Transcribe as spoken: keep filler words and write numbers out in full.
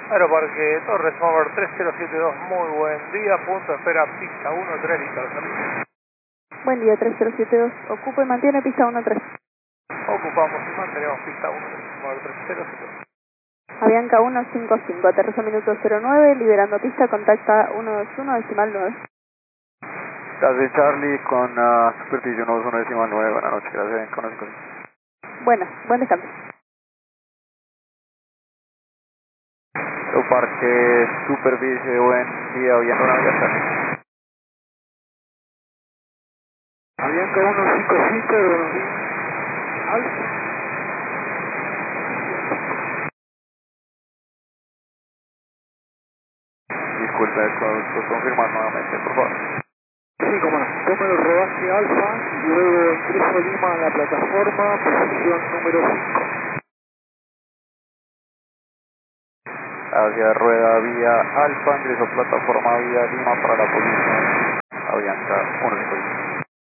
Aeroparque Torres, Mover tres cero siete dos, muy buen día, punto de espera, pista uno tres, listo. Buen día, tres cero siete dos, ocupa y mantiene pista uno tres. Ocupamos y mantenemos pista uno tres, Mover tres cero siete dos. Avianca uno cinco cinco, aterriza minuto cero nueve, liberando pista, contacta uno dos uno, decimal nueve. Gracias Charlie, con uh, superficie uno dos uno decimal nueve, buenas noches, gracias, con uno cinco cinco. Bueno, buen descanso. Aeroparque, superficie, buen día, oyendo una Charlie. Avianca uno cinco cinco, Alfa. Disculpe, ¿puedo confirmar nuevamente, por favor? Sí, cómo no. Tome el rodaje Alfa y luego ingreso Lima a la plataforma, posición número cinco. Hacia rueda vía Alfa, ingreso plataforma vía Lima para la posición Avianca uno cinco cinco.